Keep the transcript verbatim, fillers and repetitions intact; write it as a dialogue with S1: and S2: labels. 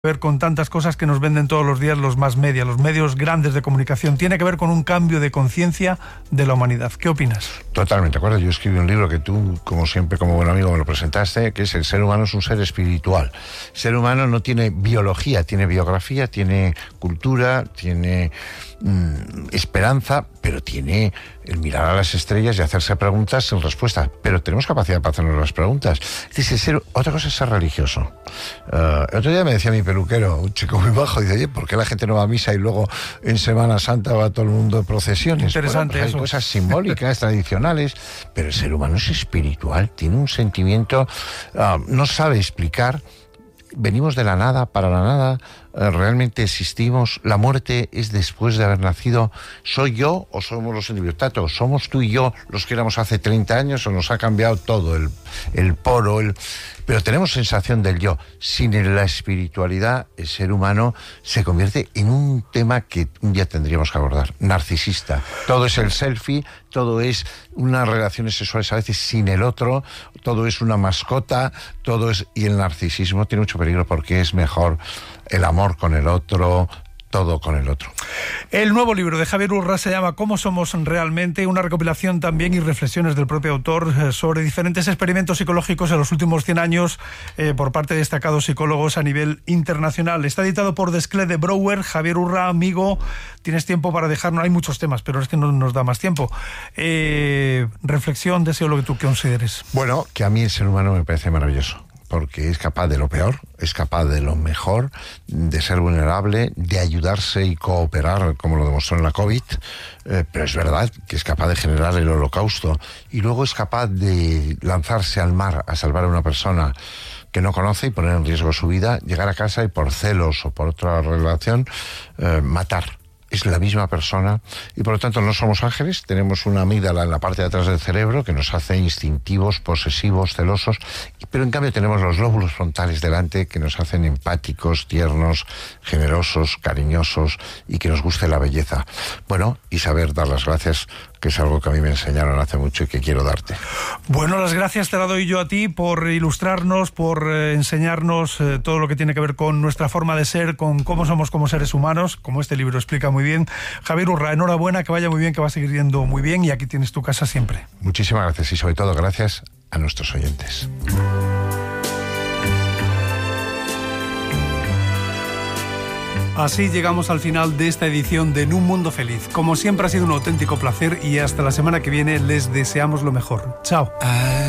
S1: ver con tantas cosas que nos venden todos los días los más media, los medios grandes de comunicación. Tiene que ver con un cambio de conciencia de la humanidad. ¿Qué opinas?
S2: Totalmente, ¿de acuerdo? Yo escribí un libro que tú, como siempre, como buen amigo, me lo presentaste, que es El ser humano es un ser espiritual. El ser humano no tiene biología, tiene biografía, tiene cultura, tiene mmm, esperanza, pero tiene el mirar a las estrellas y hacerse preguntas sin respuesta. Pero tenemos capacidad para hacernos las preguntas. Es decir, ser, otra cosa es ser religioso. Uh, el otro día me decía mi peluquero, un chico muy bajo, dice, oye, ¿por qué la gente no va a misa y luego en Semana Santa va todo el mundo de procesiones?
S1: Interesante.
S2: Bueno, pues hay
S1: eso.
S2: Cosas simbólicas, tradicionales, pero el ser humano es espiritual, tiene un sentimiento, uh, no sabe explicar. Venimos de la nada para la nada, eh, realmente existimos, la muerte es después de haber nacido. ¿Soy yo o somos los individuos? Tato, ¿somos tú y yo los que éramos hace treinta años o nos ha cambiado todo, el, el poro, el... pero tenemos sensación del yo? Sin la espiritualidad, el ser humano se convierte en un tema que un día tendríamos que abordar, narcisista. Todo es el selfie, todo es unas relaciones sexuales a veces sin el otro, todo es una mascota, todo es... y el narcisismo tiene mucho peligro porque es mejor el amor con el otro, todo con el otro.
S1: El nuevo libro de Javier Urra se llama ¿Cómo somos realmente?, una recopilación también y reflexiones del propio autor eh, sobre diferentes experimentos psicológicos en los últimos cien años eh, por parte de destacados psicólogos a nivel internacional. Está editado por Desclés de Brouwer. Javier Urra, amigo, tienes tiempo para dejarnos, hay muchos temas, pero es que no nos da más tiempo. Eh, reflexión, deseo lo que tú consideres.
S2: Bueno, que a mí el ser humano me parece maravilloso, porque es capaz de lo peor, es capaz de lo mejor, de ser vulnerable, de ayudarse y cooperar, como lo demostró en la COVID, eh, pero es verdad que es capaz de generar el holocausto, y luego es capaz de lanzarse al mar a salvar a una persona que no conoce y poner en riesgo su vida, llegar a casa y por celos o por otra relación, eh, matar. Es la misma persona y por lo tanto no somos ángeles, tenemos una amígdala en la parte de atrás del cerebro que nos hace instintivos, posesivos, celosos, pero en cambio tenemos los lóbulos frontales delante que nos hacen empáticos, tiernos, generosos, cariñosos y que nos guste la belleza. Bueno, y saber dar las gracias, que es algo que a mí me enseñaron hace mucho y que quiero darte.
S1: Bueno, las gracias te las doy yo a ti por ilustrarnos, por eh, enseñarnos eh, todo lo que tiene que ver con nuestra forma de ser, con cómo somos como seres humanos, como este libro explica muy bien. Javier Urra, enhorabuena, que vaya muy bien, que va a seguir yendo muy bien y aquí tienes tu casa siempre.
S2: Muchísimas gracias y sobre todo gracias a nuestros oyentes.
S1: Así llegamos al final de esta edición de En un Mundo Feliz. Como siempre ha sido un auténtico placer y hasta la semana que viene les deseamos lo mejor. Chao.